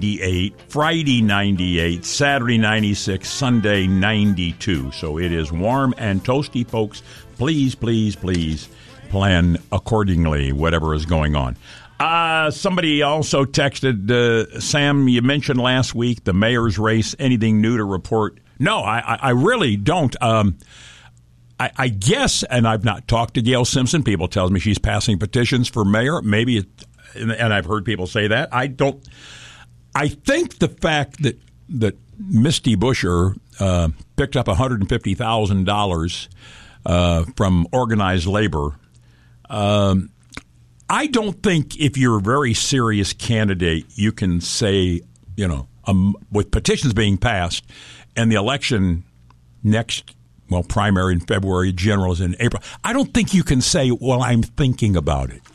98, Friday 98, Saturday 96, Sunday 92. So it is warm and toasty, folks. Please, please, please plan accordingly, whatever is going on. Somebody also texted, Sam, you mentioned last week the mayor's race. Anything new to report? No, I really don't. I guess, and I've not talked to Gail Simpson. People tell me she's passing petitions for mayor. Maybe, and I've heard people say that. I don't. I think the fact that Misty Buscher picked up $150,000 from organized labor. I don't think if you're a very serious candidate, you can say, with petitions being passed and the election next. Well, primary in February, general is in April. I don't think you can say, well, I'm thinking about it.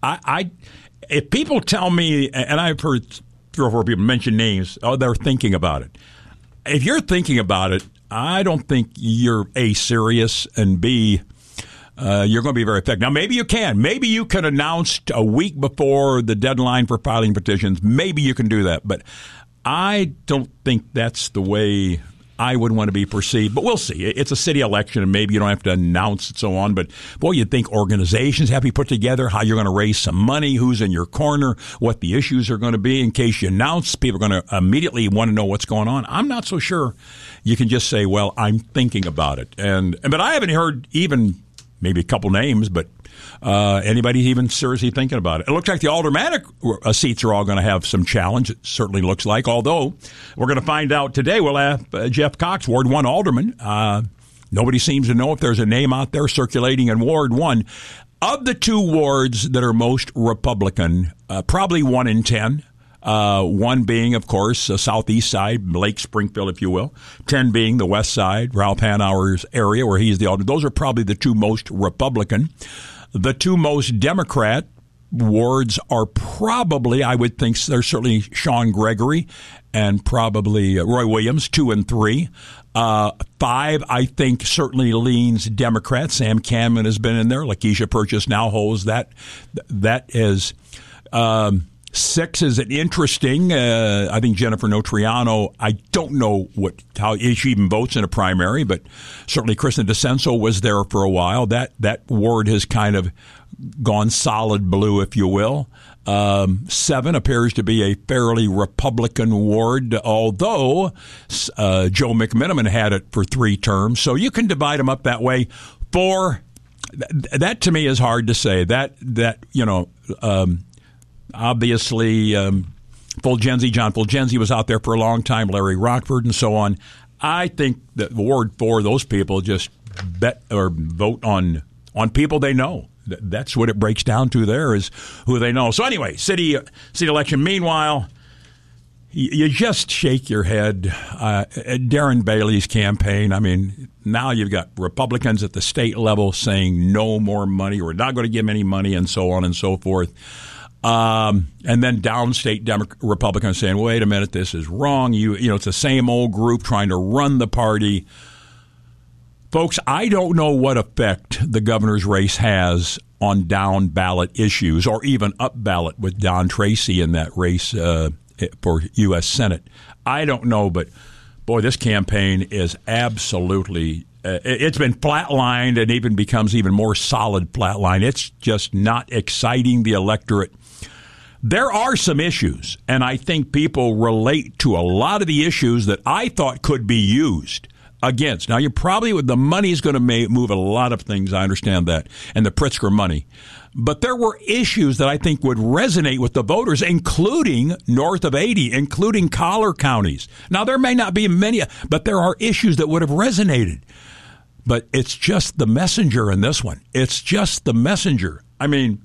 If people tell me, and I've heard 3 or 4 people mention names, they're thinking about it. If you're thinking about it, I don't think you're A, serious, and B, you're going to be very effective. Now, maybe you can. Maybe you can announce a week before the deadline for filing petitions. Maybe you can do that. But I don't think that's the way I would want to be perceived, but we'll see. It's a city election, and maybe you don't have to announce and so on. But, boy, you'd think organizations have to be put together, how you're going to raise some money, who's in your corner, what the issues are going to be. In case you announce, people are going to immediately want to know what's going on. I'm not so sure you can just say, well, I'm thinking about it. But I haven't heard even maybe a couple names, but anybody even seriously thinking about it. It looks like the aldermanic seats are all going to have some challenge. It certainly looks like, although we're going to find out today. We'll have Jeff Cox, Ward 1 alderman. Nobody seems to know if there's a name out there circulating in Ward 1. Of the 2 wards that are most Republican, probably 1 in 10. 1 being, of course, the southeast side, Lake Springfield, if you will. 10 being the west side, Ralph Hanauer's area, where he's the alderman. Those are probably the 2 most Republican. The 2 most Democrat wards are probably, I would think, there's certainly Sean Gregory and probably Roy Williams, 2 and 3. 5, I think, certainly leans Democrat. Sam Canman has been in there. Lakeisha Purchase now holds that. That is 6 is an interesting. I think Jennifer Notriano. I don't know how she even votes in a primary, but certainly Kristen DeCenso was there for a while. That ward has kind of gone solid blue, if you will. 7 appears to be a fairly Republican ward, although Joe McMiniman had it for 3 terms. So you can divide them up that way. 4, that to me is hard to say. Obviously, John Fulgenzi was out there for a long time, Larry Rockford and so on. I think that Ward 4, those people just bet or vote on people they know. That's what it breaks down to there is who they know. So anyway, city election. Meanwhile, you just shake your head. Darren Bailey's campaign, I mean, now you've got Republicans at the state level saying no more money. We're not going to give them any money and so on and so forth. And then downstate Republicans saying, wait a minute, this is wrong. It's the same old group trying to run the party. Folks, I don't know what effect the governor's race has on down ballot issues or even up ballot with Don Tracy in that race for U.S. Senate. I don't know, but boy, this campaign is absolutely it's been flatlined and even becomes even more solid flatline. It's just not exciting the electorate. There are some issues, and I think people relate to a lot of the issues that I thought could be used against. Now, the money is going to move a lot of things, I understand that, and the Pritzker money. But there were issues that I think would resonate with the voters, including north of 80, including collar counties. Now, there may not be many, but there are issues that would have resonated. But it's just the messenger in this one. It's just the messenger. I mean,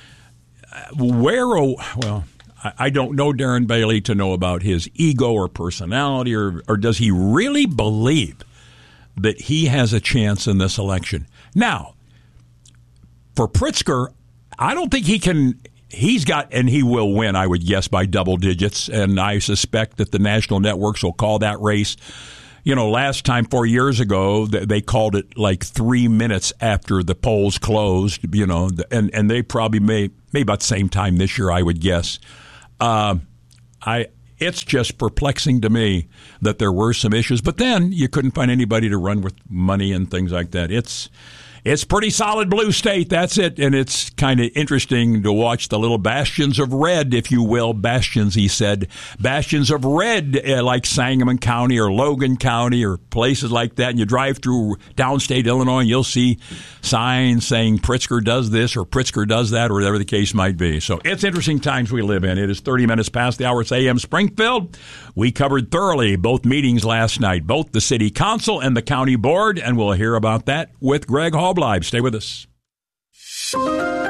I don't know Darren Bailey to know about his ego or personality, or does he really believe that he has a chance in this election? Now, for Pritzker, I don't think he can. He's got, and he will win, I would guess, by double digits, and I suspect that the national networks will call that race. Last time 4 years ago, they called it like 3 minutes after the polls closed, and they probably may about the same time this year, I would guess. If It's just perplexing to me that there were some issues, but then you couldn't find anybody to run with money and things like that. It's pretty solid blue state, that's it, and it's kind of interesting to watch the little bastions of red, if you will. Bastions, he said. Bastions of red, like Sangamon County or Logan County or places like that, and you drive through downstate Illinois and you'll see signs saying Pritzker does this or Pritzker does that or whatever the case might be. So it's interesting times we live in. It is 30 minutes past the hour. It's AM Springfield. We covered thoroughly both meetings last night, both the city council and the county board, and we'll hear about that with Greg Hall. Live. Stay with us. From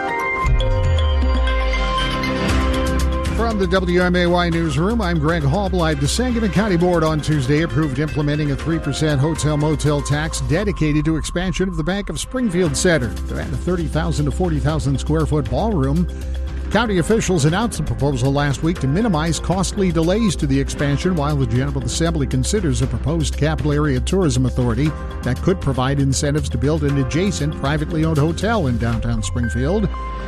the WMAY newsroom, I'm Greg Hallblive. The Sangamon County Board on Tuesday approved implementing a 3% hotel-motel tax dedicated to expansion of the Bank of Springfield Center to add a 30,000 to 40,000 square foot ballroom. County officials announced the proposal last week to minimize costly delays to the expansion while the General Assembly considers a proposed capital area tourism authority that could provide incentives to build an adjacent privately owned hotel in downtown Springfield.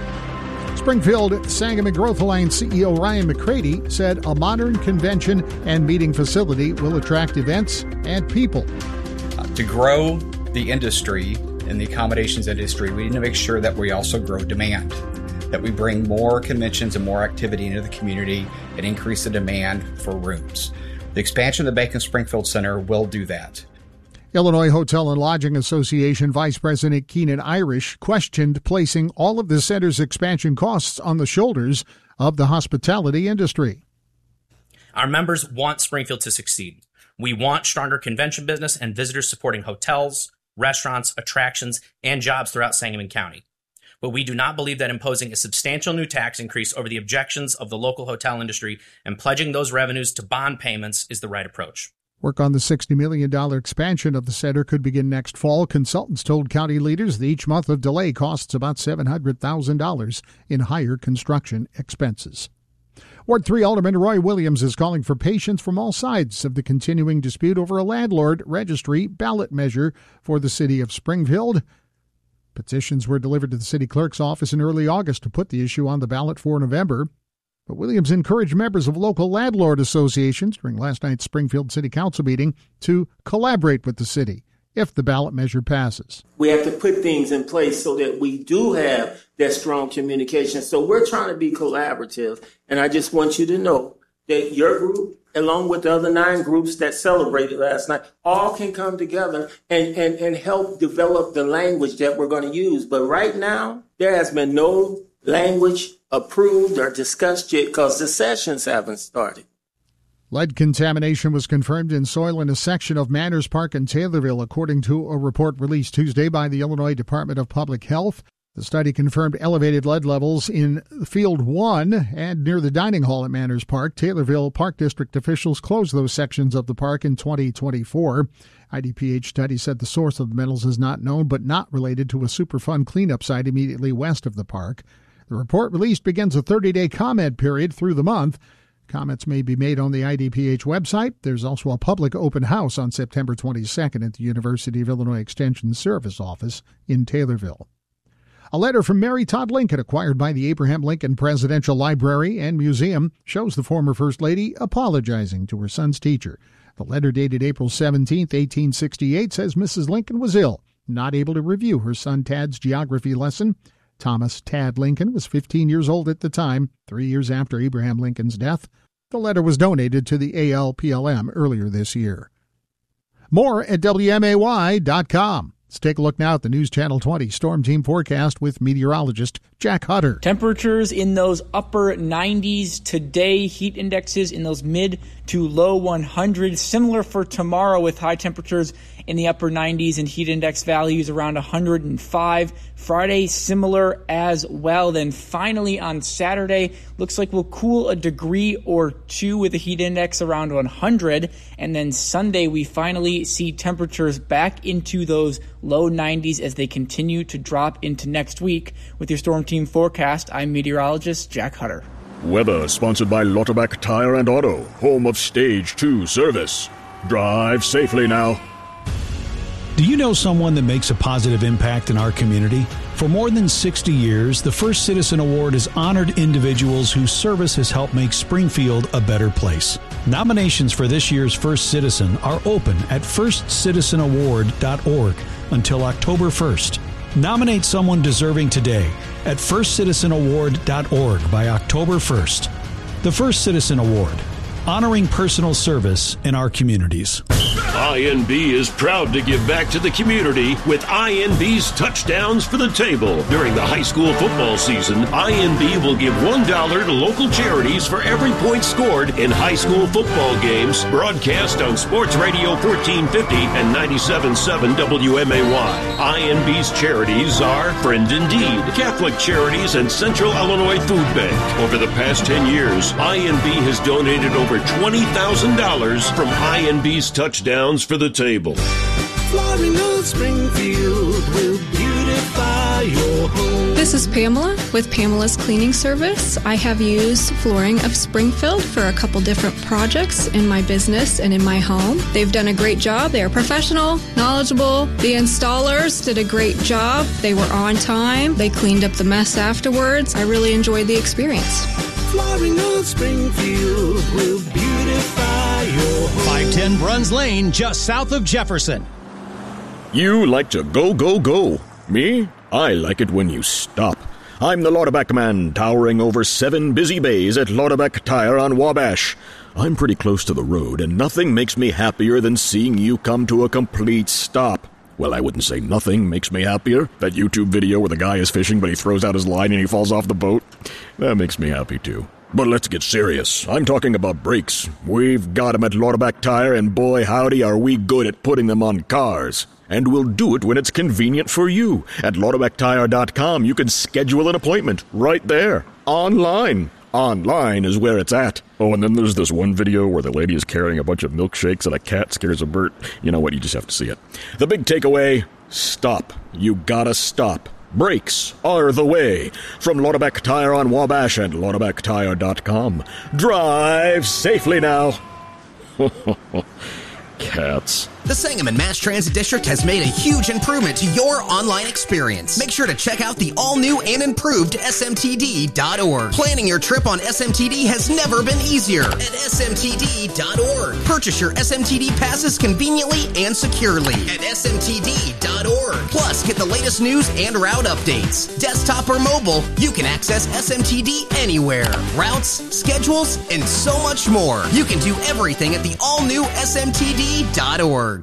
Springfield Sangamon Growth Alliance CEO Ryan McCready said a modern convention and meeting facility will attract events and people. To grow the industry and the accommodations industry, we need to make sure that we also grow demand, that we bring more conventions and more activity into the community and increase the demand for rooms. The expansion of the Bank of Springfield Center will do that. Illinois Hotel and Lodging Association Vice President Keenan Irish questioned placing all of the center's expansion costs on the shoulders of the hospitality industry. Our members want Springfield to succeed. We want stronger convention business and visitors supporting hotels, restaurants, attractions, and jobs throughout Sangamon County. But we do not believe that imposing a substantial new tax increase over the objections of the local hotel industry and pledging those revenues to bond payments is the right approach. Work on the $60 million expansion of the center could begin next fall. Consultants told county leaders that each month of delay costs about $700,000 in higher construction expenses. Ward 3 Alderman Roy Williams is calling for patience from all sides of the continuing dispute over a landlord registry ballot measure for the city of Springfield. Petitions were delivered to the city clerk's office in early August to put the issue on the ballot for November. But Williams encouraged members of local landlord associations during last night's Springfield City Council meeting to collaborate with the city if the ballot measure passes. We have to put things in place so that we do have that strong communication. So we're trying to be collaborative. And I just want you to know that your group, along with the other 9 groups that celebrated last night, all can come together and help develop the language that we're going to use. But right now, there has been no language approved or discussed yet because the sessions haven't started. Lead contamination was confirmed in soil in a section of Manners Park in Taylorville, according to a report released Tuesday by the Illinois Department of Public Health. The study confirmed elevated lead levels in Field 1 and near the dining hall at Manners Park. Taylorville Park District officials closed those sections of the park in 2024. IDPH study said the source of the metals is not known, but not related to a Superfund cleanup site immediately west of the park. The report released begins a 30-day comment period through the month. Comments may be made on the IDPH website. There's also a public open house on September 22nd at the University of Illinois Extension Service Office in Taylorville. A letter from Mary Todd Lincoln, acquired by the Abraham Lincoln Presidential Library and Museum, shows the former First Lady apologizing to her son's teacher. The letter, dated April 17, 1868, says Mrs. Lincoln was ill, not able to review her son Tad's geography lesson. Thomas Tad Lincoln was 15 years old at the time, 3 years after Abraham Lincoln's death. The letter was donated to the ALPLM earlier this year. More at WMAY.com. Let's take a look now at the News Channel 20 Storm Team forecast with meteorologist Jack Hutter. Temperatures in those upper 90s today, heat indexes in those mid to low 100s. Similar for tomorrow with high temperatures in the upper 90s and heat index values around 105. Friday, similar as well. Then finally on Saturday, looks like we'll cool a degree or 2 with a heat index around 100. And then Sunday, we finally see temperatures back into those low 90s as they continue to drop into next week. With your Storm Team forecast, I'm meteorologist Jack Hutter. Weather sponsored by Lauterbach Tire and Auto, home of Stage 2 service. Drive safely now. Do you know someone that makes a positive impact in our community? For more than 60 years, the First Citizen Award has honored individuals whose service has helped make Springfield a better place. Nominations for this year's First Citizen are open at firstcitizenaward.org until October 1st. Nominate someone deserving today at firstcitizenaward.org by October 1st. The First Citizen Award, honoring personal service in our communities. INB is proud to give back to the community with INB's Touchdowns for the Table. During the high school football season, INB will give $1 to local charities for every point scored in high school football games broadcast on Sports Radio 1450 and 97.7 WMAY. INB's charities are Friend Indeed, Catholic Charities, and Central Illinois Food Bank. Over the past 10 years, INB has donated over $20,000 from INB's Touchdowns for the Table. Flooring of Springfield will beautify your home. This is Pamela with Pamela's Cleaning Service. I have used Flooring of Springfield for a couple different projects in my business and in my home. They've done a great job. They are professional, knowledgeable. The installers did a great job. They were on time. They cleaned up the mess afterwards. I really enjoyed the experience. Flooring of Springfield will beautify your home. 510 Bruns Lane, just south of Jefferson. You like to go, go, go. Me? I like it when you stop. I'm the Lauterbach man, towering over 7 busy bays at Lauterbach Tire on Wabash. I'm pretty close to the road, and nothing makes me happier than seeing you come to a complete stop. Well, I wouldn't say nothing makes me happier. That YouTube video where the guy is fishing, but he throws out his line and he falls off the boat. That makes me happy, too. But let's get serious. I'm talking about brakes. We've got them at Lauterbach Tire, and boy, howdy, are we good at putting them on cars. And we'll do it when it's convenient for you. At LauterbachTire.com, you can schedule an appointment right there, online. Online is where it's at. Oh, and then there's this one video where the lady is carrying a bunch of milkshakes and a cat scares a bird. You know what? You just have to see it. The big takeaway, stop. You gotta stop. Brakes are the way. From Lauterbach Tire on Wabash and LauterbachTire.com. Drive safely now. Cats. The Sangamon Mass Transit District has made a huge improvement to your online experience. Make sure to check out the all-new and improved smtd.org. Planning your trip on SMTD has never been easier at smtd.org. Purchase your SMTD passes conveniently and securely at smtd.org. Plus, get the latest news and route updates. Desktop or mobile, you can access SMTD anywhere. Routes, schedules, and so much more. You can do everything at the all-new smtd.org.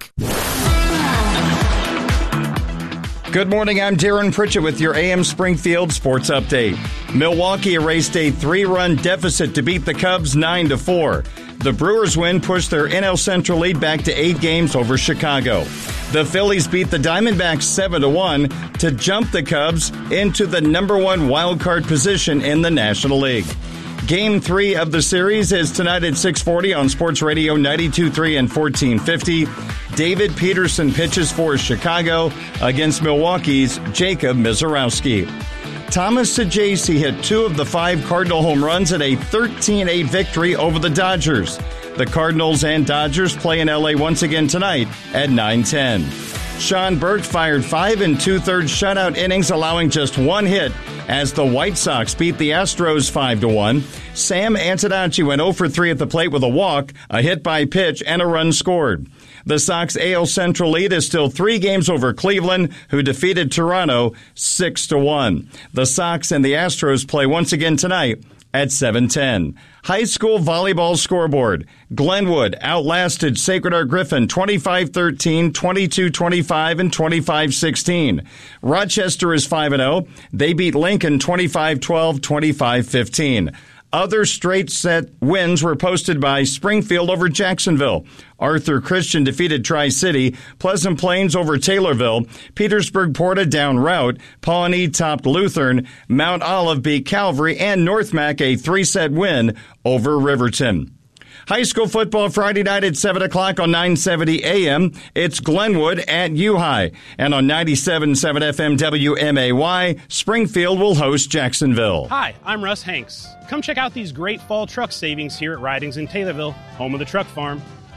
Good morning, I'm Darren Pritchett with your AM Springfield Sports Update. Milwaukee erased a 3-run deficit to beat the Cubs 9-4. The Brewers' win pushed their NL Central lead back to 8 games over Chicago. The Phillies beat the Diamondbacks 7-1 to jump the Cubs into the number 1 wild card position in the National League. Game 3 of the series is tonight at 6:40 on Sports Radio 92.3 and 1450. David Peterson pitches for Chicago against Milwaukee's Jacob Misiorowski. Thomas Saggese hit 2 of the 5 Cardinal home runs at a 13-8 victory over the Dodgers. The Cardinals and Dodgers play in L.A. once again tonight at 9:10. Sean Burke fired 5 2/3 shutout innings, allowing just 1 hit as the White Sox beat the Astros 5-1. Sam Antonacci went 0 for 3 at the plate with a walk, a hit by pitch, and a run scored. The Sox AL Central lead is still 3 games over Cleveland, who defeated Toronto 6-1. The Sox and the Astros play once again tonight at 7:10. High school volleyball scoreboard. Glenwood outlasted Sacred Heart Griffin 25-13, 22-25, and 25-16. Rochester is 5-0. They beat Lincoln 25-12, 25-15. Other straight set wins were posted by Springfield over Jacksonville. Arthur Christian defeated Tri-City, Pleasant Plains over Taylorville, Petersburg Porta down Route, Pawnee topped Lutheran, Mount Olive beat Calvary, and North Mac a 3-set win over Riverton. High school football Friday night at 7 o'clock on 970 AM. It's Glenwood at U-High. And on 97.7 FM WMAY, Springfield will host Jacksonville. Hi, I'm Russ Hanks. Come check out these great fall truck savings here at Ridings in Taylorville, home of the truck farm.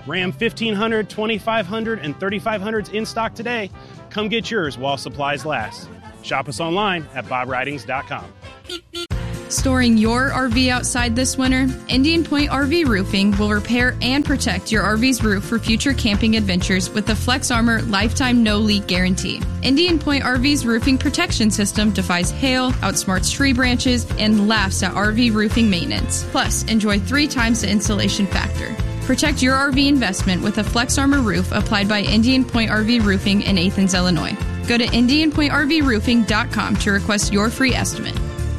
Ram 1500, 2500, and 3500s in stock today. Come get yours while supplies last. Shop us online at bobridings.com. Storing your RV outside this winter? Indian Point RV Roofing will repair and protect your RV's roof for future camping adventures with the Flex Armor Lifetime No Leak Guarantee. Indian Point RV's roofing protection system defies hail, outsmarts tree branches, and laughs at RV roofing maintenance. Plus, enjoy 3 times the insulation factor. Protect your RV investment with a Flex Armor roof applied by Indian Point RV Roofing in Athens, Illinois. Go to IndianPointRVRoofing.com to request your free estimate.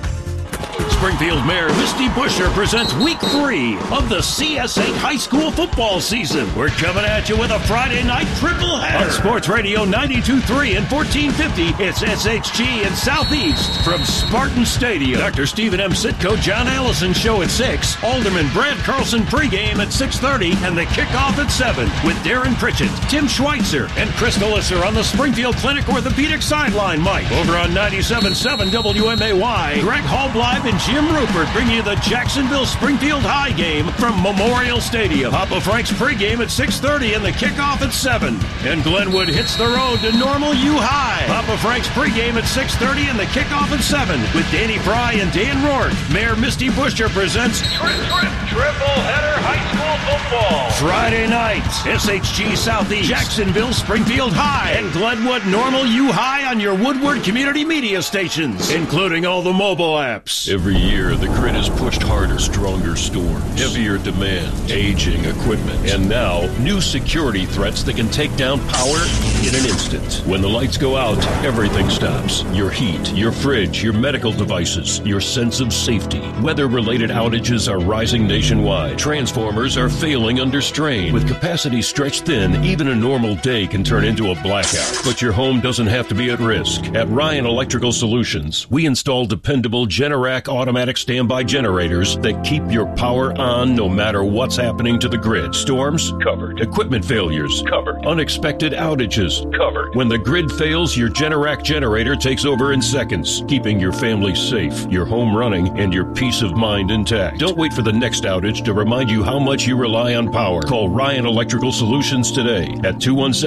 Springfield Mayor Misty Buscher presents Week 3 of the CS8 High School football season. We're coming at you with a Friday night triple header. On Sports Radio 92.3 and 1450, it's SHG in Southeast from Spartan Stadium. Dr. Stephen M. Sitko, John Allison show at 6. Alderman Brad Carlson pregame at 6:30 and the kickoff at 7 with Darren Pritchett, Tim Schweitzer, and Chris Melisser on the Springfield Clinic Orthopedic Sideline Mic. Over on 97.7 WMAY, Greg Hallblive and Jim Rupert bring you the Jacksonville Springfield High game from Memorial Stadium. Papa Frank's pregame at 6:30 and the kickoff at 7. And Glenwood hits the road to Normal U High. Papa Frank's pregame at 6:30 and the kickoff at 7 with Danny Fry and Dan Rourke. Mayor Misty Buscher presents Triple Header High School Football. Friday night, SHG Southeast, Jacksonville Springfield High, and Glenwood Normal U High on your Woodward community media stations, including all the mobile apps. Every year, the grid is pushed harder, stronger storms, heavier demand, aging equipment, and now new security threats that can take down power in an instant. When the lights go out, everything stops. Your heat, your fridge, your medical devices, your sense of safety. Weather-related outages are rising nationwide. Transformers are failing under strain. With capacity stretched thin, even a normal day can turn into a blackout. But your home doesn't have to be at risk. At Ryan Electrical Solutions, we install dependable Generac automatic standby generators that keep your power on no matter what's happening to the grid. Storms? Covered. Equipment failures? Covered. Unexpected outages? Covered. When the grid fails, your Generac generator takes over in seconds, keeping your family safe, your home running, and your peace of mind intact. Don't wait for the next outage to remind you how much you rely on power. Call Ryan Electrical Solutions today at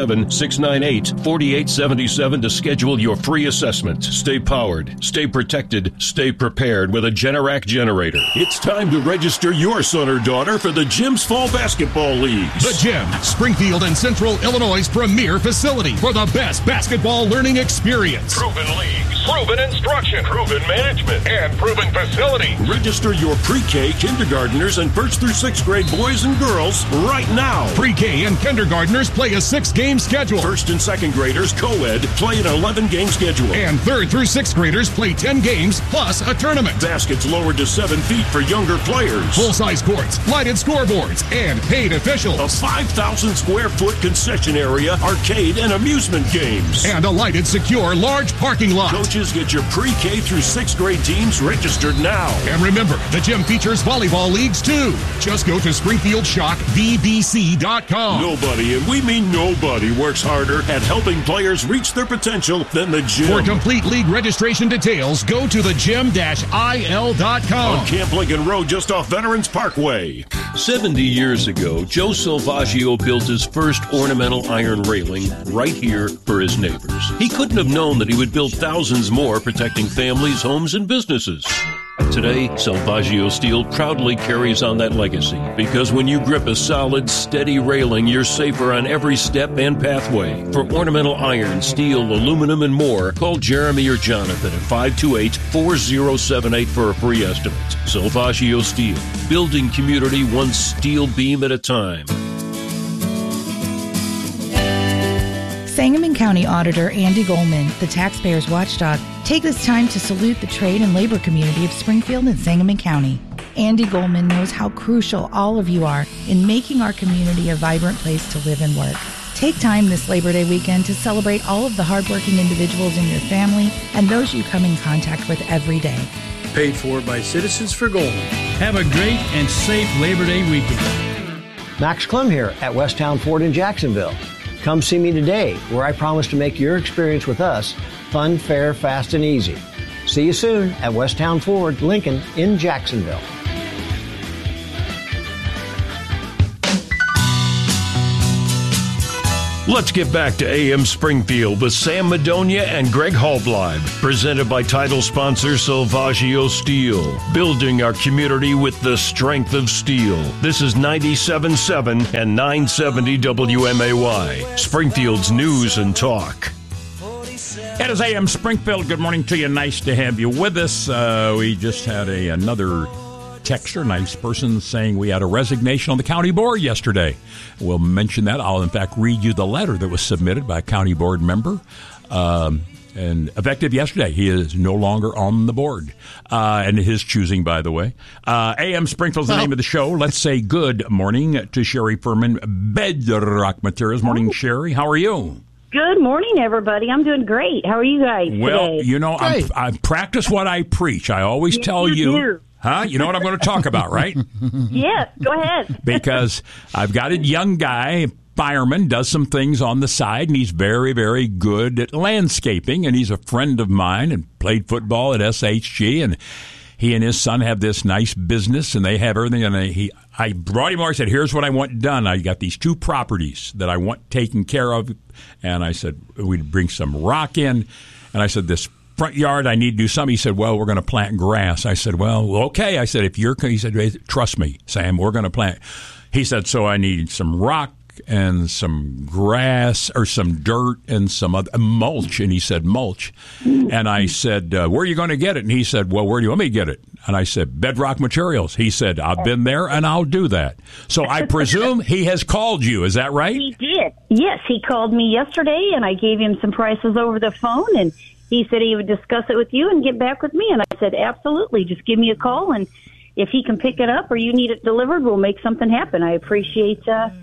217-698-4877 to schedule your free assessment. Stay powered, stay protected, stay prepared with a Generac generator. It's time to register your son or daughter for the Gym's Fall Basketball Leagues. The Gym, Springfield and Central Illinois' premier facility for the best basketball learning experience. Proven leagues, proven instruction, proven management, and proven facility. Register your pre-K, kindergartners, and 1st through 6th grade boys and girls right now. Pre-K and kindergartners play a 6-game schedule. 1st and 2nd graders, co-ed, play an 11-game schedule. And 3rd through 6th graders play 10 games plus a tournament. Baskets lowered to 7 feet for younger players. Full-size courts, lighted scoreboards, and paid officials. A 5,000 square foot concession area, arcade, and amusement games. And a lighted, secure, large parking lot. Coaches, get your pre-K through 6th grade teams registered now. And remember, the gym features volleyball leagues too. Just go to SpringfieldShockVBC.com. Nobody, and we mean nobody, works harder at helping players reach their potential than the gym. For complete league registration details, go to thegym-il.com. On Camp Lincoln Road, just off Veterans Parkway. 70 years ago, Joe Salvaggio built his first ornamental iron railing right here for his neighbors. He couldn't have known that he would build thousands more, protecting families, homes, and businesses. Today, Salvaggio Steel proudly carries on that legacy, because when you grip a solid, steady railing, you're safer on every step and pathway. For ornamental iron, steel, aluminum, and more, call Jeremy or Jonathan at 528-4078 for a free estimate. Salvaggio Steel, building community one steel beam at a time. Sangamon County Auditor Andy Goldman, the taxpayers' watchdog, take this time to salute the trade and labor community of Springfield and Sangamon County. Andy Goldman knows how crucial all of you are in making our community a vibrant place to live and work. Take time this Labor Day weekend to celebrate all of the hardworking individuals in your family and those you come in contact with every day. Paid for by Citizens for Goldman. Have a great and safe Labor Day weekend. Max Clem here at Westtown Ford in Jacksonville. Come see me today, where I promise to make your experience with us fun, fair, fast, and easy. See you soon at Westtown Ford, Lincoln in Jacksonville. Let's get back to AM Springfield with Sam Madonia and Greg Halbleib. Presented by title sponsor Salvaggio Steel. Building our community with the strength of steel. This is 97.7 and 970 WMAY. Springfield's News and Talk. It is AM Springfield. Good morning to you. Nice to have you with us. We just had another texter, nice person, saying we had a resignation on the county board yesterday. We'll mention that. I'll, in fact, read you the letter that was submitted by a county board member. And effective yesterday, he is no longer on the board. And his choosing, by the way. AM Springfield's the name of the show. Let's say good morning to Sherry Furman, Bedrock Materials. Morning, Sherry. How are you? Good morning, everybody. I'm doing great. How are you guys well, today? You know, I practice what I preach. I always tell you. Do. Huh? You know what I'm going to talk about, right? Yes, go ahead. Because I've got a young guy, fireman, does some things on the side, and he's very, very good at landscaping, and he's a friend of mine and played football at SHG, and he and his son have this nice business, and they have everything, and I brought him over. I said, here's what I want done. I got these 2 properties that I want taken care of, and I said, we'd bring some rock in, and I said, this front yard, I need to do something. He said, well, we're going to plant grass. I said, well, okay. I said, he said, trust me, Sam, we're going to plant. He said, so I need some rock and some grass or some dirt and some other mulch. And he said, mulch. And I said, where are you going to get it? And he said, well, where do you want me to get it? And I said, Bedrock Materials. He said, I've been there and I'll do that. So I presume he has called you. Is that right? He did. Yes, he called me yesterday and I gave him some prices over the phone, and he said he would discuss it with you and get back with me. And I said, absolutely. Just give me a call, and if he can pick it up or you need it delivered, we'll make something happen. I appreciate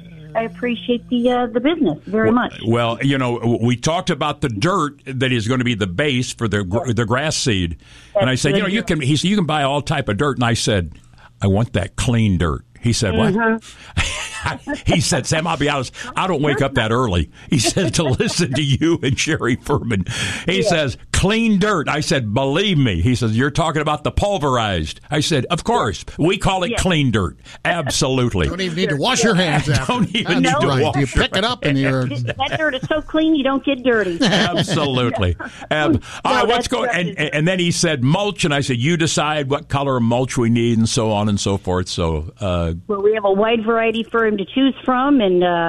the business very much. Well, you know, we talked about the dirt that is going to be the base for the grass seed. And I said, you know, you can buy all type of dirt. And I said, I want that clean dirt. He said, what? He said, Sam, I'll be honest, I don't wake up that early. He said, to listen to you and Sherry Furman. He says, clean dirt. I said, believe me. He says, you're talking about the pulverized. I said, of course. We call it clean dirt. Absolutely. Don't even need to wash your hands after. Don't even need to wash. You pick it up and you're... That dirt is so clean you don't get dirty. Absolutely. All right, what's going on? And then he said mulch, and I said, you decide what color of mulch we need and so on and so forth. So, well, we have a wide variety for him to choose from, and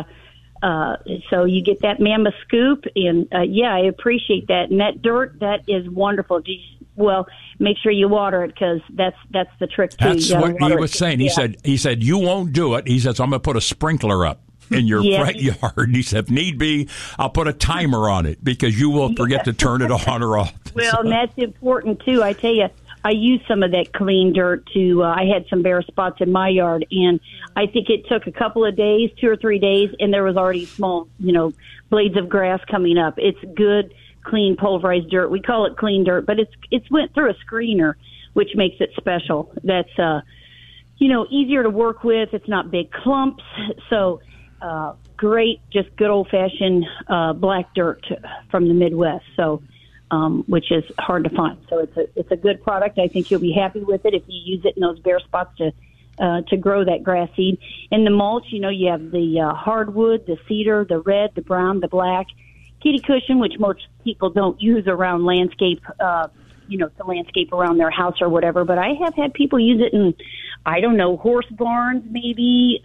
so you get that Mammoth Scoop, and I appreciate that. And that dirt, that is wonderful. Well, make sure you water it, because that's the trick too. That's what he was saying. He said you won't do it. He said, so I'm going to put a sprinkler up in your front yard. He said, if need be, I'll put a timer on it, because you will forget to turn it on or off. Well, and that's important too. I tell you, I used some of that clean dirt to, I had some bare spots in my yard, and I think it took a couple of days, 2 or 3 days, and there was already small, blades of grass coming up. It's good, clean, pulverized dirt. We call it clean dirt, but it's went through a screener, which makes it special. That's, easier to work with. It's not big clumps. So, great, just good old-fashioned black dirt from the Midwest. So, which is hard to find. So it's a good product. I think you'll be happy with it if you use it in those bare spots to grow that grass seed. And the mulch, you have the hardwood, the cedar, the red, the brown, the black, kitty cushion, which most people don't use around landscape, to landscape around their house or whatever. But I have had people use it in, I don't know, horse barns maybe.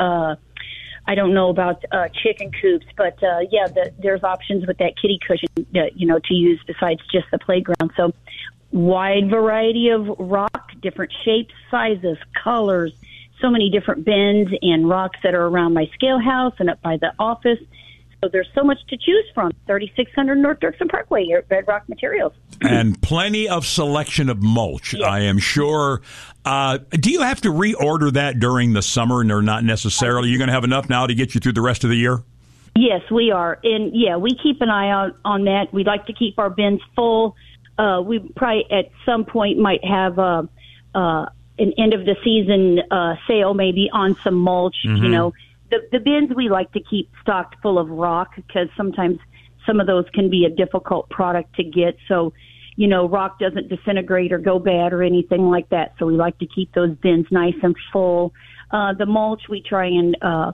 I don't know about chicken coops, but there's options with that kitty cushion, to use besides just the playground. So wide variety of rock, different shapes, sizes, colors, so many different bends and rocks that are around my scale house and up by the office. So there's so much to choose from. 3600 North Dirksen Parkway here at Bedrock Materials. And plenty of selection of mulch, yes. I am sure. Do you have to reorder that during the summer, or not necessarily? You're going to have enough now to get you through the rest of the year? Yes, we are. And, we keep an eye out on that. We like to keep our bins full. We probably at some point might have an end of the season sale maybe on some mulch, The bins we like to keep stocked full of rock, because sometimes some of those can be a difficult product to get. So, rock doesn't disintegrate or go bad or anything like that. So we like to keep those bins nice and full. The mulch, we try and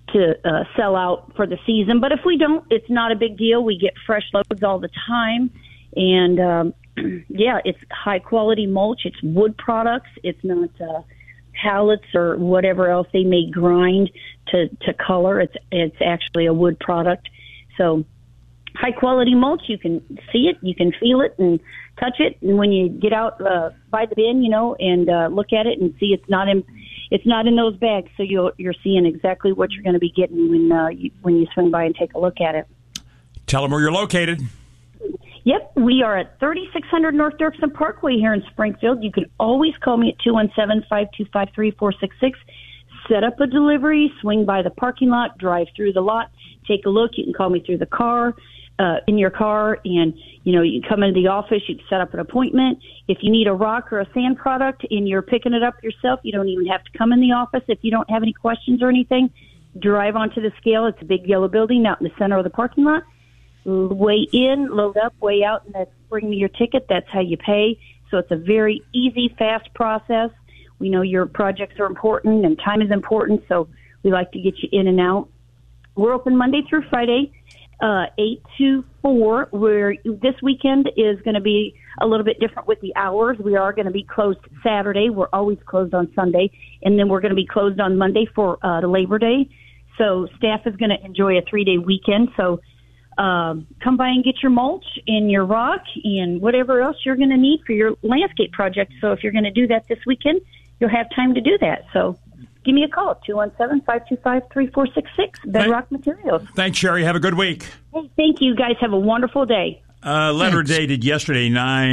sell out for the season. But if we don't, it's not a big deal. We get fresh loads all the time. And, it's high-quality mulch. It's wood products. It's not pallets or whatever else they may grind to color. It's actually a wood product. So high-quality mulch, you can see it, you can feel it and touch it. And when you get out by the bin, and look at it and see it's not in those bags, so you're seeing exactly what you're going to be getting when you swing by and take a look at it. Tell them where you're located. Yep, we are at 3600 North Dirksen Parkway here in Springfield. You can always call me at 217-525-3466. Set up a delivery, swing by the parking lot, drive through the lot, take a look. You can call me through the car, in your car, and you can come into the office. You can set up an appointment. If you need a rock or a sand product and you're picking it up yourself, you don't even have to come in the office. If you don't have any questions or anything, drive onto the scale. It's a big yellow building out in the center of the parking lot. Weigh in, load up, weigh out, and that's bring me your ticket. That's how you pay. So it's a very easy, fast process. We know your projects are important and time is important, so we like to get you in and out. We're open Monday through Friday, 8 to 4. This weekend is going to be a little bit different with the hours. We are going to be closed Saturday. We're always closed on Sunday, and then we're going to be closed on Monday for the Labor Day. So staff is going to enjoy a 3-day weekend. So come by and get your mulch and your rock and whatever else you're going to need for your landscape project. So if you're going to do that this weekend, you'll have time to do that. So give me a call, 217-525-3466, Bedrock Materials. Thanks, Sherry. Have a good week. Hey, thank you, guys. Have a wonderful day. Letter dated yesterday,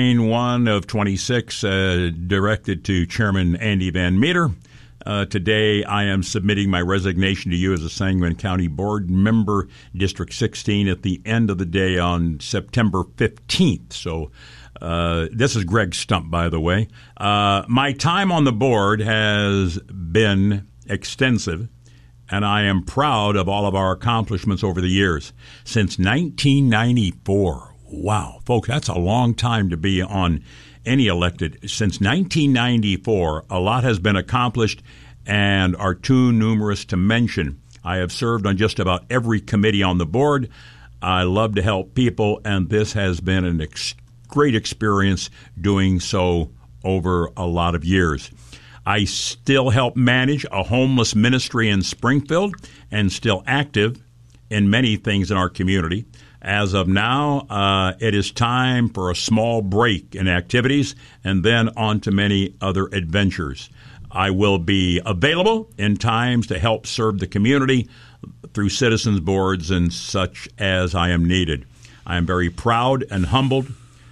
9/1/26, directed to Chairman Andy Van Meter. Today, I am submitting my resignation to you as a Sangamon County Board member, District 16, at the end of the day on September 15th. So this is Greg Stump, by the way. My time on the board has been extensive, and I am proud of all of our accomplishments over the years. Since 1994, wow, folks, that's a long time to be on any elected. Since 1994, a lot has been accomplished and are too numerous to mention. I have served on just about every committee on the board. I love to help people, and this has been a great experience doing so over a lot of years. I still help manage a homeless ministry in Springfield and still active in many things in our community. As of now, it is time for a small break in activities and then on to many other adventures. I will be available in times to help serve the community through citizens boards and such as I am needed. I am very proud and humbled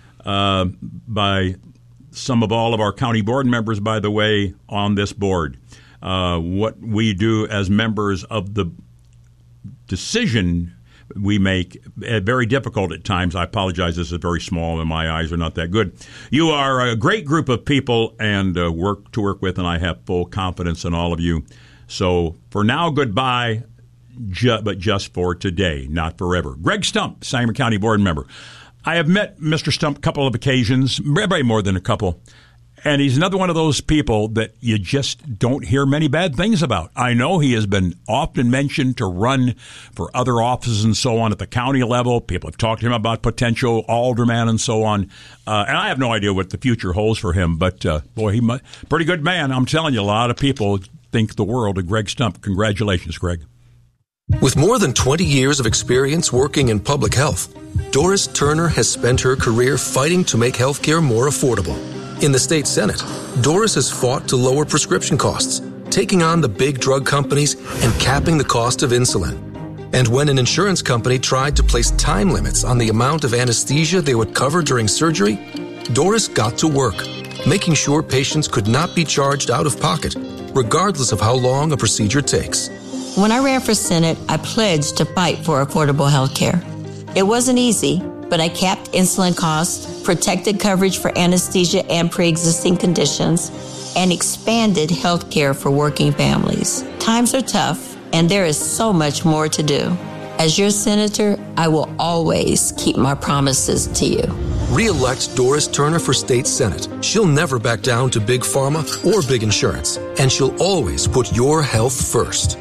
by some of all of our county board members, by the way, on this board. What we do as members of the decision we make very difficult at times. I apologize. This is very small and my eyes are not that good. You are a great group of people and work with, and I have full confidence in all of you. So for now, goodbye, but just for today, not forever. Greg Stump, Sangamon County Board member. I have met Mr. Stump a couple of occasions, maybe more than a couple. And he's another one of those people that you just don't hear many bad things about. I know he has been often mentioned to run for other offices and so on at the county level. People have talked to him about potential alderman and so on. And I have no idea what the future holds for him. But, boy, he's a pretty good man. I'm telling you, a lot of people think the world of Greg Stump. Congratulations, Greg. With more than 20 years of experience working in public health, Doris Turner has spent her career fighting to make health care more affordable. In the state Senate, Doris has fought to lower prescription costs, taking on the big drug companies and capping the cost of insulin. And when an insurance company tried to place time limits on the amount of anesthesia they would cover during surgery, Doris got to work, making sure patients could not be charged out of pocket, regardless of how long a procedure takes. When I ran for Senate, I pledged to fight for affordable health care. It wasn't easy, but I capped insulin costs, protected coverage for anesthesia and pre-existing conditions, and expanded health care for working families. Times are tough, and there is so much more to do. As your senator, I will always keep my promises to you. Re-elect Doris Turner for state Senate. She'll never back down to big pharma or big insurance, and she'll always put your health first.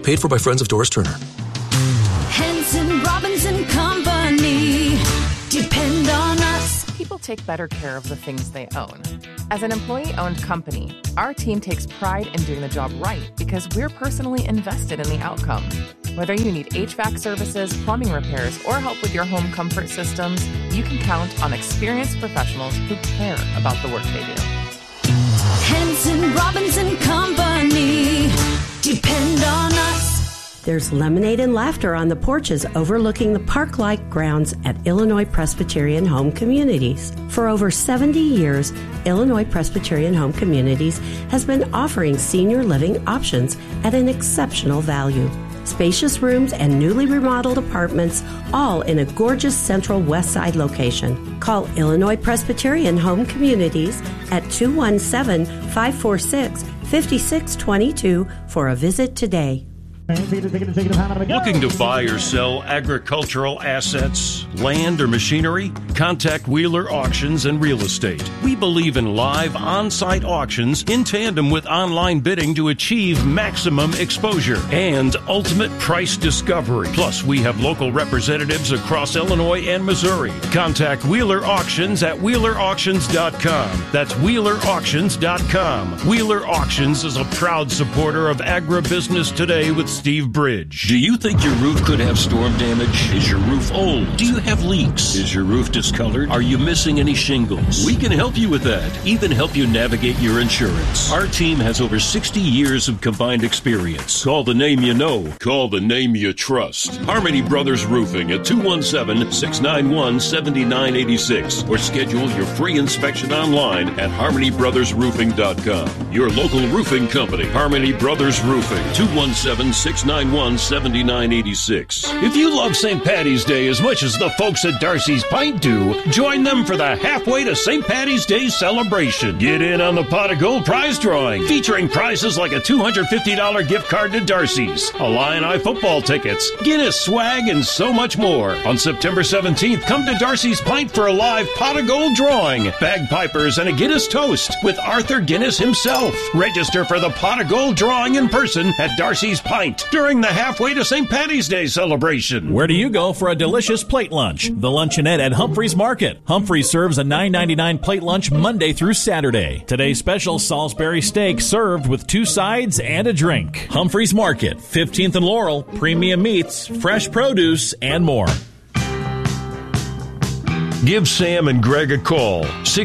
Paid for by Friends of Doris Turner. Henson Robinson Company. Depend on us. People take better care of the things they own. As an employee-owned company, our team takes pride in doing the job right because we're personally invested in the outcome. Whether you need HVAC services, plumbing repairs, or help with your home comfort systems, you can count on experienced professionals who care about the work they do. Henson Robinson Company. Depend on us. There's lemonade and laughter on the porches overlooking the park-like grounds at Illinois Presbyterian Home Communities. For over 70 years, Illinois Presbyterian Home Communities has been offering senior living options at an exceptional value. Spacious rooms and newly remodeled apartments, all in a gorgeous central west side location. Call Illinois Presbyterian Home Communities at 217-546-5622 for a visit today. Looking to buy or sell agricultural assets, land, or machinery? Contact Wheeler Auctions and Real Estate. We believe in live on-site auctions in tandem with online bidding to achieve maximum exposure and ultimate price discovery. Plus, we have local representatives across Illinois and Missouri. Contact Wheeler Auctions at WheelerAuctions.com. That's WheelerAuctions.com. Wheeler Auctions is a proud supporter of agribusiness today with Steve Bridge. Do you think your roof could have storm damage? Is your roof old? Do you have leaks? Is your roof discolored? Are you missing any shingles? We can help you with that. Even help you navigate your insurance. Our team has over 60 years of combined experience. Call the name you know. Call the name you trust. Harmony Brothers Roofing at 217-691-7986 or schedule your free inspection online at harmonybrothersroofing.com. Your local roofing company, Harmony Brothers Roofing, 217-691-7986. If you love St. Patty's Day as much as the folks at Darcy's Pint do, join them for the Halfway to St. Patty's Day celebration. Get in on the Pot of Gold prize drawing, featuring prizes like a $250 gift card to Darcy's, Illini football tickets, Guinness swag, and so much more. On September 17th, come to Darcy's Pint for a live Pot of Gold drawing, bagpipers, and a Guinness toast with Arthur Guinness himself. Register for the Pot of Gold drawing in person at Darcy's Pint during the Halfway to St. Patty's Day celebration. Where do you go for a delicious plate lunch? The Luncheonette at Humphreys Market. Humphreys serves a $9.99 plate lunch Monday through Saturday. Today's special Salisbury steak served with 2 sides and a drink. Humphreys Market, 15th and Laurel, premium meats, fresh produce, and more. Give Sam and Greg a call,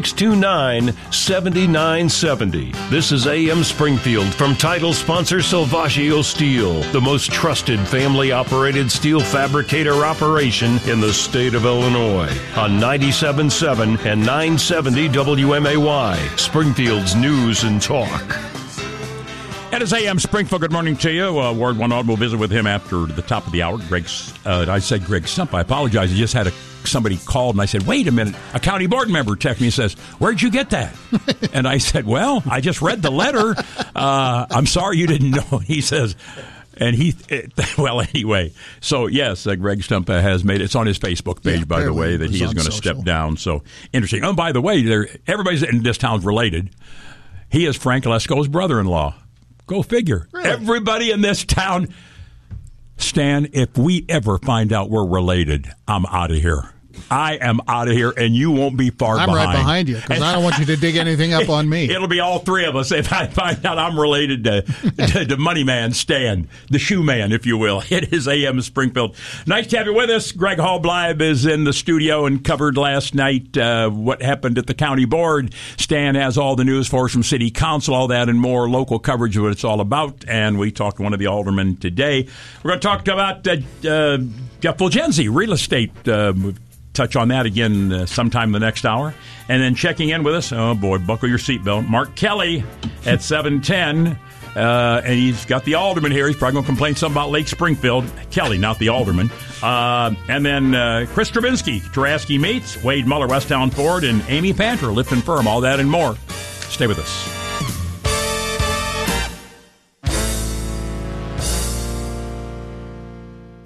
629-7970. This is AM Springfield from title sponsor Salvaggio Steel, the most trusted family-operated steel fabricator operation in the state of Illinois. On 97.7 and 970 WMAY, Springfield's News and Talk. It is AM Springfield. Good morning to you. Ward One Odd will visit with him after the top of the hour. I said Greg Stump. I apologize. I just had somebody called and I said, wait a minute. A county board member texted me and says, where'd you get that? And I said, well, I just read the letter. I'm sorry you didn't know. He says, and well, anyway. So, yes, Greg Stump has made it. It's on his Facebook page, by the way, that he is going to step down. So, interesting. Oh, by the way, everybody's in this town's related. He is Frank Lesko's brother-in-law. Go figure. Really? Everybody in this town. Stan, if we ever find out we're related, I'm out of here. I am out of here, and you won't be far behind. I'm right behind you, because I don't want you to dig anything up on me. It'll be all three of us if I find out I'm related to Money Man Stan, the shoe man, if you will. It is AM Springfield. Nice to have you with us. Greg Hallbleib is in the studio and covered last night what happened at the county board. Stan has all the news for us from city council, all that and more, local coverage of what it's all about. And we talked to one of the aldermen today. We're going to talk about Jeff Fulgenzi, real estate. Touch on that again sometime the next hour. And then checking in with us, oh boy, buckle your seatbelt, Mark Kelly at 7:10. And he's got the alderman here. He's probably going to complain something about Lake Springfield. Kelly, not the alderman. And then Chris Stravinsky, Taraski Meats, Wade Muller, Westtown Ford, and Amy Panther, Lifton Firm. All that and more. Stay with us.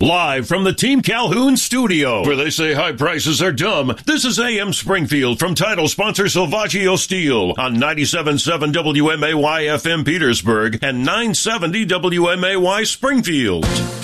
Live from the Team Calhoun studio, where they say high prices are dumb, this is AM Springfield from title sponsor Salvaggio Steel on 97.7 WMAY FM Petersburg and 970 WMAY Springfield.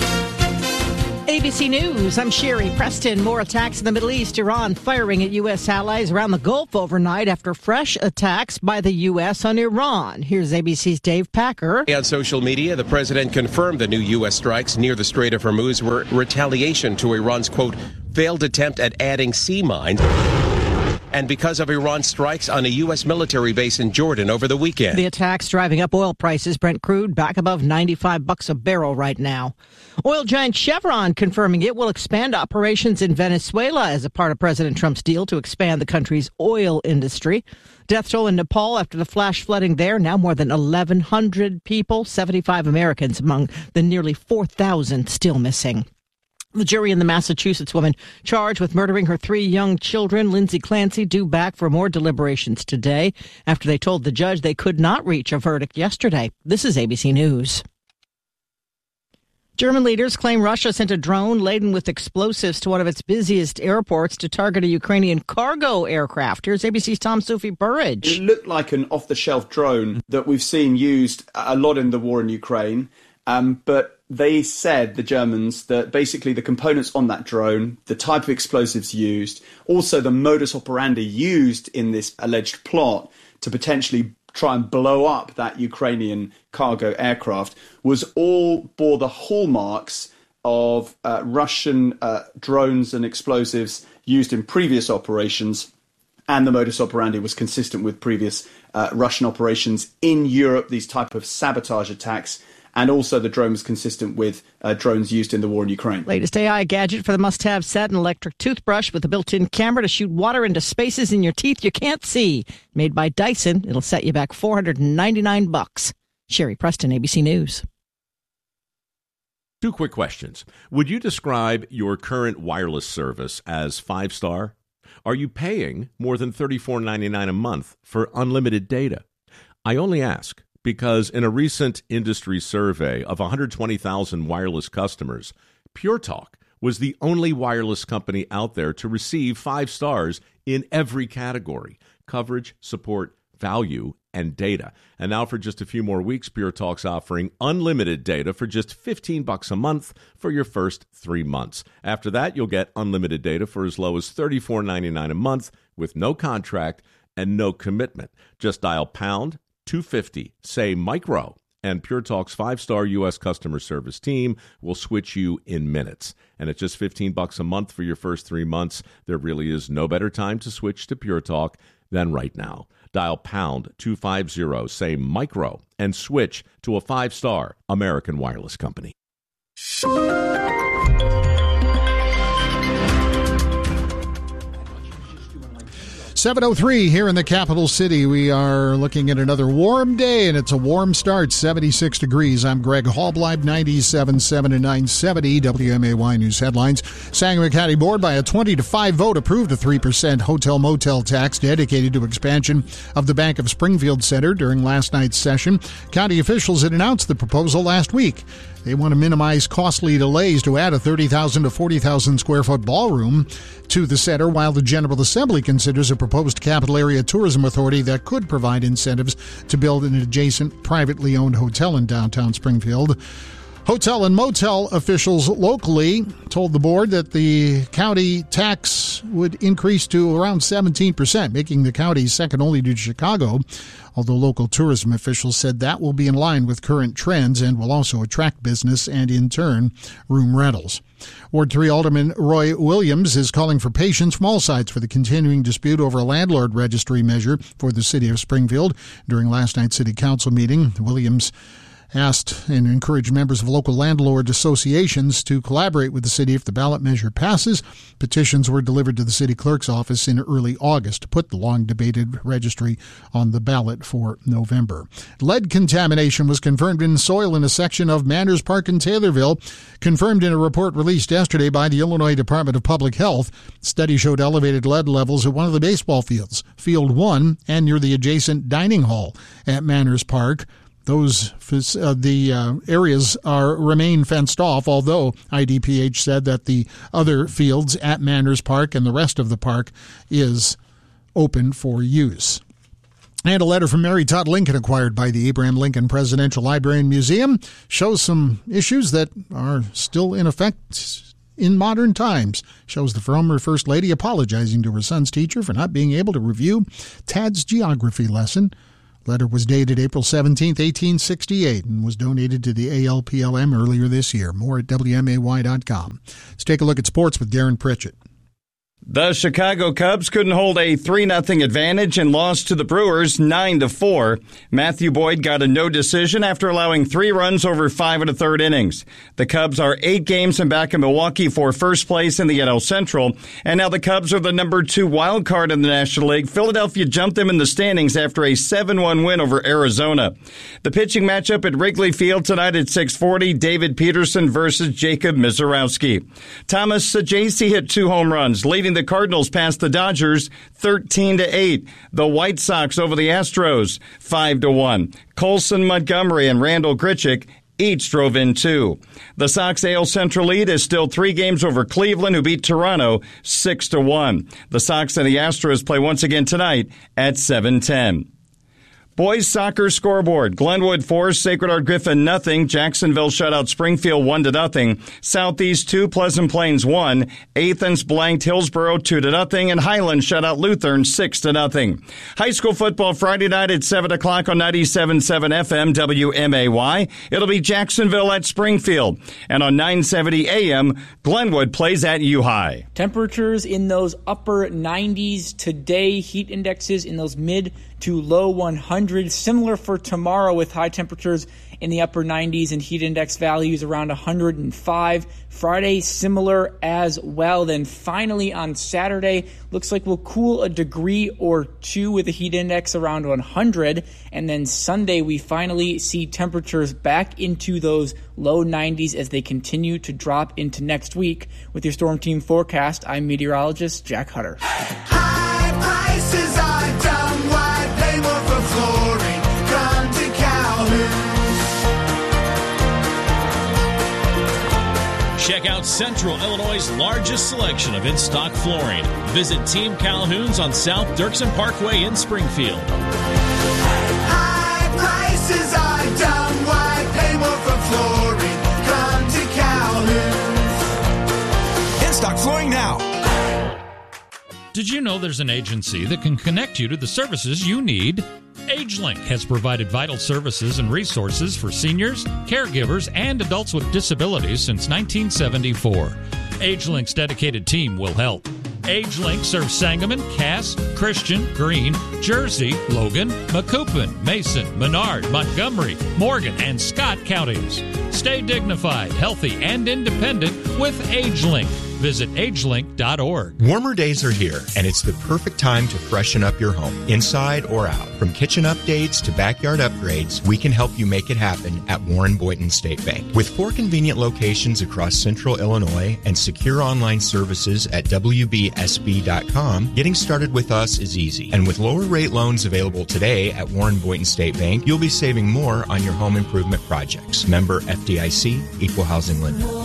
ABC News, I'm Sherry Preston. More attacks in the Middle East. Iran firing at U.S. allies around the Gulf overnight after fresh attacks by the U.S. on Iran. Here's ABC's Dave Packer. On social media, the president confirmed the new U.S. strikes near the Strait of Hormuz were retaliation to Iran's, quote, failed attempt at adding sea mines. And because of Iran's strikes on a U.S. military base in Jordan over the weekend. The attacks driving up oil prices. Brent crude back above $95 a barrel right now. Oil giant Chevron confirming it will expand operations in Venezuela as a part of President Trump's deal to expand the country's oil industry. Death toll in Nepal after the flash flooding there. Now more than 1,100 people, 75 Americans among the nearly 4,000 still missing. The jury in the Massachusetts woman charged with murdering her 3 young children, Lindsay Clancy, due back for more deliberations today after they told the judge they could not reach a verdict yesterday. This is ABC News. German leaders claim Russia sent a drone laden with explosives to one of its busiest airports to target a Ukrainian cargo aircraft. Here's ABC's Tom Sophie Burridge. It looked like an off-the-shelf drone that we've seen used a lot in the war in Ukraine, but they said, the Germans, that basically the components on that drone, the type of explosives used, also the modus operandi used in this alleged plot to potentially try and blow up that Ukrainian cargo aircraft, bore the hallmarks of Russian drones and explosives used in previous operations, and the modus operandi was consistent with previous Russian operations in Europe, these type of sabotage attacks. And also the drone was consistent with drones used in the war in Ukraine. Latest AI gadget for the must-have set, an electric toothbrush with a built-in camera to shoot water into spaces in your teeth you can't see. Made by Dyson, it'll set you back $499. Sherry Preston, ABC News. 2 quick questions. Would you describe your current wireless service as 5-star? Are you paying more than $34.99 a month for unlimited data? I only ask because in a recent industry survey of 120,000 wireless customers, Pure Talk was the only wireless company out there to receive 5 stars in every category: coverage, support, value, and data. And now for just a few more weeks, Pure Talk's offering unlimited data for just $15 a month for your first 3 months. After that, you'll get unlimited data for as low as $34.99 a month with no contract and no commitment. Just dial pound 250, say micro, and Pure Talk's 5-star U.S. customer service team will switch you in minutes. And at just $15 a month for your first 3 months, there really is no better time to switch to Pure Talk than right now. Dial pound 250, say micro, and switch to a 5-star American wireless company. 7:03 here in the capital city. We are looking at another warm day, and it's a warm start, 76 degrees. I'm Greg Hallbleib, 97.7 and 970 WMAY News Headlines. Sangamon County Board, by a 20-5 vote, approved a 3% hotel-motel tax dedicated to expansion of the Bank of Springfield Center during last night's session. County officials had announced the proposal last week. They want to minimize costly delays to add a 30,000 to 40,000 square foot ballroom to the center, while the General Assembly considers a proposed capital area tourism authority that could provide incentives to build an adjacent privately owned hotel in downtown Springfield. Hotel and motel officials locally told the board that the county tax would increase to around 17%, making the county second only to Chicago, although local tourism officials said that will be in line with current trends and will also attract business and, in turn, room rentals. Ward 3 Alderman Roy Williams is calling for patience from all sides for the continuing dispute over a landlord registry measure for the city of Springfield. During last night's city council meeting, Williams asked and encouraged members of local landlord associations to collaborate with the city if the ballot measure passes. Petitions were delivered to the city clerk's office in early August to put the long-debated registry on the ballot for November. Lead contamination was confirmed in soil in a section of Manners Park in Taylorville, confirmed in a report released yesterday by the Illinois Department of Public Health. Study showed elevated lead levels at one of the baseball fields, Field 1, and near the adjacent dining hall at Manners Park. Those areas remain fenced off, although IDPH said that the other fields at Manners Park and the rest of the park is open for use. And a letter from Mary Todd Lincoln, acquired by the Abraham Lincoln Presidential Library and Museum, shows some issues that are still in effect in modern times. Shows the former First Lady apologizing to her son's teacher for not being able to review Tad's geography lesson. Letter was dated April 17, 1868, and was donated to the ALPLM earlier this year. More at WMAY.com. Let's take a look at sports with Darren Pritchett. The Chicago Cubs couldn't hold a 3-0 advantage and lost to the Brewers 9-4. Matthew Boyd got a no decision after allowing 3 runs over 5 1/3 innings. The Cubs are 8 games in back of Milwaukee for first place in the NL Central, and now the Cubs are the number 2 wild card in the National League. Philadelphia jumped them in the standings after a 7-1 win over Arizona. The pitching matchup at Wrigley Field tonight at 6:40, David Peterson versus Jacob Misiorowski. Thomas Saggese hit 2 home runs, leading the Cardinals past the Dodgers 13-8. The White Sox over the Astros 5-1. Colson Montgomery and Randall Grichuk each drove in 2. The Sox AL Central lead is still 3 games over Cleveland, who beat Toronto 6-1. The Sox and the Astros play once again tonight at 7:10. Boys soccer scoreboard. Glenwood 4, Sacred Heart Griffin 0. Jacksonville shut out Springfield 1-0. Southeast 2, Pleasant Plains 1. Athens blanked Hillsborough 2-0. And Highland shut out Lutheran 6-0. High school football Friday night at 7 o'clock on 97.7 FM WMAY. It'll be Jacksonville at Springfield. And on 970 AM, Glenwood plays at U-High. Temperatures in those upper 90s today. Heat indexes in those mid to low 100s. Similar for tomorrow with high temperatures in the upper 90s and heat index values around 105. Friday, similar as well. Then finally on Saturday, looks like we'll cool a degree or 2 with a heat index around 100. And then Sunday, we finally see temperatures back into those low 90s as they continue to drop into next week. With your Storm Team forecast, I'm meteorologist Jack Hutter. High prices are dumb. Why pay more for flooring? Come to Calhoun. Check out Central Illinois' largest selection of in-stock flooring. Visit Team Calhoun's on South Dirksen Parkway in Springfield. High prices are dumb. Why pay more for flooring? Come to Calhoun's. In-stock flooring now. Did you know there's an agency that can connect you to the services you need? AgeLink has provided vital services and resources for seniors, caregivers, and adults with disabilities since 1974. AgeLink's dedicated team will help. AgeLink serves Sangamon, Cass, Christian, Greene, Jersey, Logan, Macoupin, Mason, Menard, Montgomery, Morgan, and Scott counties. Stay dignified, healthy, and independent with AgeLink. Visit agelink.org. Warmer days are here, and it's the perfect time to freshen up your home, inside or out. From kitchen updates to backyard upgrades, we can help you make it happen at Warren Boynton State Bank. With 4 convenient locations across central Illinois and secure online services at WBSB.com, getting started with us is easy. And with lower rate loans available today at Warren Boynton State Bank, you'll be saving more on your home improvement projects. Member FDIC, Equal Housing Lender.